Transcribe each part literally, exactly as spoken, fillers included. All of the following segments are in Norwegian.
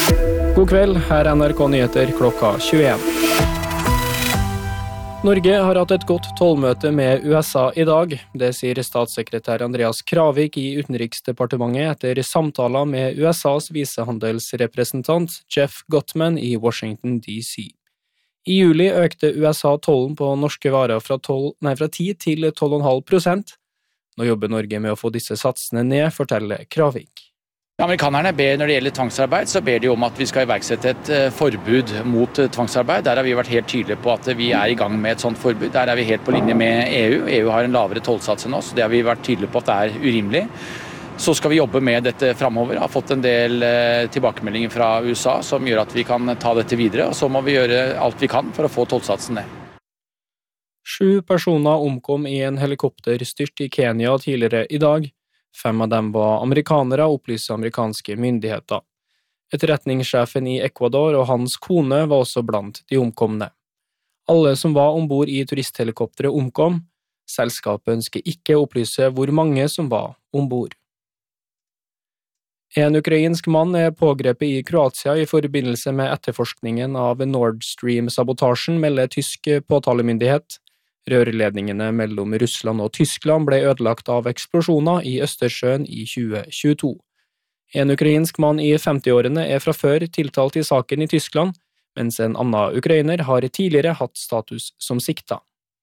God kveld, her er N R K Nyheter klokka tjueen. Norge har hatt et godt tollmøte med U S A i dag. Det sier statssekretær Andreas Kravik i Utenriksdepartementet etter samtaler med U S A's visehandelsrepresentant Jeff Gottman i Washington D C. I juli økte U S A tollen på norske varer fra, tolv, nei, fra ti til tolv komma fem prosent. Nå jobber Norge med å få disse satsene ned, forteller Kravik. Amerikanerne ber når det gjelder tvangsarbeid, så ber de om at vi skal iverksette et forbud mot tvangsarbeid. Der har vi vært helt tydelige på at vi er i gang med et sånt forbud. Der er vi helt på linje med E U. E U har en lavere tollsats enn oss, det har vi vært tydelige på at det er urimelig. Så skal vi jobbe med dette fremover. Jeg har fått en del tilbakemeldinger fra U S A som gjør at vi kan ta dette videre, og så må vi gjøre alt vi kan for å få tollsatsen ned. Sju personer omkom i en helikopterstyrt i Kenya tidligere i dag. Fem av dem var amerikanere, opplyser amerikanske myndigheter. Etterretningssjefen i Ecuador og hans kone var også blant de omkomne. Alle som var ombord i turisthelikopteret omkom. Selskapet ønsker ikke å opplyse hvor mange som var ombord. En ukrainsk mann er pågrepet i Kroatia i forbindelse med etterforskningen av Nord Stream-sabotasjen, melder tysk påtalemyndighet. Rørledningene mellom Russland og Tyskland ble ødelagt av eksplosjoner i Østersjøen i tjue tjueto. En ukrainsk mann i femtiårene er fra før tiltalt i saken i Tyskland, mens en annen ukrainer har tidligere hatt status som sikta.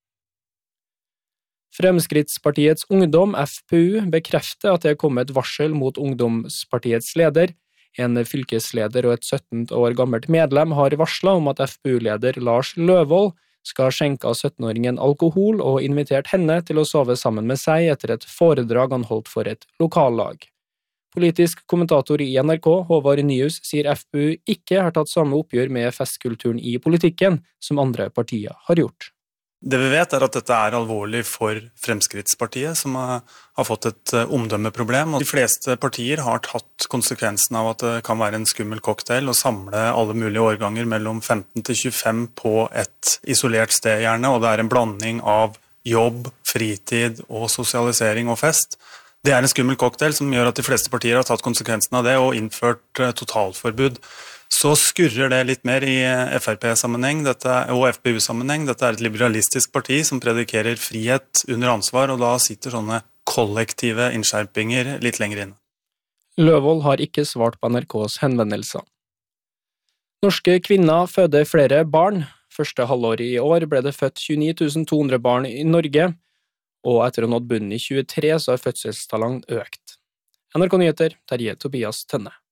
Fremskrittspartiets Ungdom, F P U, bekrefter at det er kommet varsel mot Ungdomspartiets leder. En fylkesleder og et sytten år gammelt medlem har varslet om at F P U-leder Lars Løvold skal skjenke syttenåringen alkohol og invitert henne til å sove sammen med seg etter et foredrag han holdt for et lokallag. Politisk kommentator i N R K, Håvard Nyhus, sier F P U ikke har tatt samme oppgjør med festkulturen i politikken som andre partier har gjort. Det vi vet er at dette er alvorlig for Fremskrittspartiet, som har fått et omdømmeproblem. De fleste partier har tatt konsekvensen av at det kan være en skummel cocktail å samle alle mulige årganger mellom femten til tjuefem på et isolert sted gjerne, og det er en blanding av jobb, fritid og sosialisering og fest. Det er en skummel cocktail som gjør at de fleste partier har tatt konsekvensen av det og innført totalforbud. Så skurrer det litt mer i F R P-sammenheng og F P U-sammenheng. Dette er et liberalistisk parti som predikerer frihet under ansvar, og da sitter sånne kollektive innskjerpinger litt lenger inne. Løvold har ikke svart på N R K's henvendelser. Norske kvinner føder flere barn. Første halvår i år ble det født tjueni tusen to hundre barn i Norge, og etter å ha nådd bunnen i tjuetre så har fødselstallene økt. N R K Nyheter, Terje Tobias Tønne.